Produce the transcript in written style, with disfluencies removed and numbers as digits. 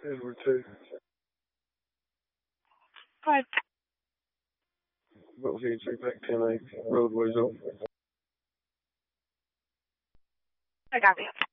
Edward 2. Right. What was he? Back 10A. Roadways off. I got you.